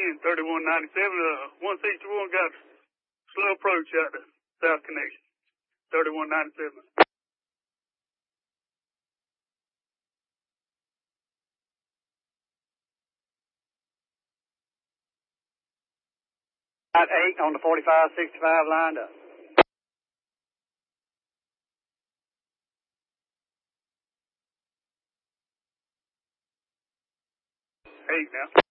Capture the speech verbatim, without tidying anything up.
ten, thirty-one ninety-seven. Uh, one sixty-one got slow approach out the south connection. thirty-one ninety-seven. eight on the forty-five sixty-five lined up. eight now.